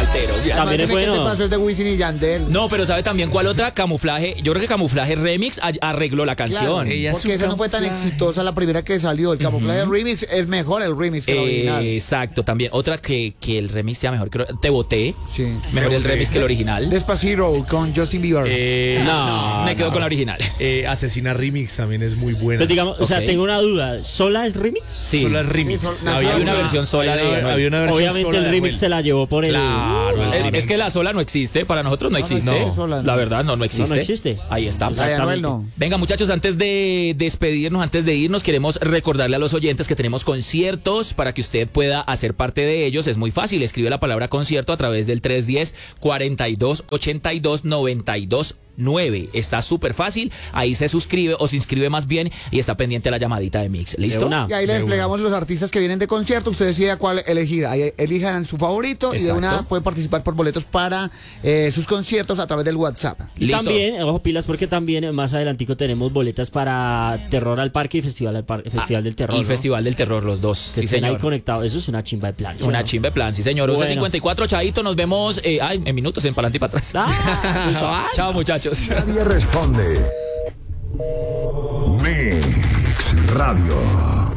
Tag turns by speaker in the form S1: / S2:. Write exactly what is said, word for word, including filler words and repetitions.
S1: soltero.
S2: También es bueno.
S3: ¿Qué te pasó? Es de Wisin y Yandel.
S1: No, pero ¿sabe también cuál otra? Camuflaje. Yo creo que Camuflaje Remix a- arregló la canción.
S3: Claro,
S4: Ella es
S3: porque
S4: un
S3: esa no fue tan
S4: camuflaje.
S3: exitosa la primera que salió. El Camuflaje Remix es mejor el remix que el original.
S1: Eh, exacto, también. Otra que, que el remix sea mejor. Creo, Te Boté.
S3: Sí.
S1: Mejor
S4: Te
S1: el
S4: Boté.
S1: remix que el original.
S3: Despacito con Justin Bieber.
S4: Eh,
S1: No, me quedo
S4: no.
S1: con la original.
S4: Eh, Asesina Remix también es muy buena.
S2: Pero digamos, o sea,
S1: Ok.
S2: tengo una duda. ¿Sola es remix?
S1: Sí.
S4: Sola remix.
S3: Sí, sol-
S1: Había
S3: Sola.
S1: una versión sola de
S4: Había una-
S1: Anuel.
S4: había una versión
S2: Obviamente
S4: sola
S2: el
S4: de
S2: remix
S4: Anuel.
S2: se la llevó por el...
S4: Claro, el
S1: Es,
S4: remix.
S1: es que la sola no existe, para nosotros no
S3: no
S1: existe.
S3: existe sola, no.
S1: La verdad, no, no existe.
S2: no existe.
S1: Ahí está.
S3: La de Anuel no.
S1: Venga, muchachos, antes de despedirnos, antes de irnos, queremos recordarle a los oyentes que tenemos conciertos para que usted pueda hacer parte de ellos. Es muy fácil, escribe la palabra concierto a través del tres uno cero, cuatro dos ocho dos, nueve dos nueve. Está súper fácil, ahí se suscribe o se inscribe más bien y está pendiente la llamadita de Mix. ¿Listo?
S2: De una.
S3: Y ahí le desplegamos los artistas que vienen de concierto. Usted decide a cuál elegir. Ahí elijan su favorito y de
S1: Exacto.
S3: una pueden participar por boletos para eh, sus conciertos a través del WhatsApp.
S2: Y
S1: Listo.
S2: también, ojo pilas, porque también más adelantico tenemos boletas para Terror al Parque y Festival al Parque, Festival del Terror.
S1: Y
S2: ¿no?
S1: Festival del Terror, los dos.
S2: Que
S1: Sí,
S2: estén ahí
S1: señor.
S2: conectados. Eso es una chimba de plan.
S1: Una chimba de plan, sí, señor.
S2: Bueno.
S1: U C cincuenta y cuatro, Chaito, nos vemos eh, ay, en minutos, en Palante y para atrás.
S2: Ah,
S1: Chao, muchachos.
S5: Nadie responde. Mix Radio.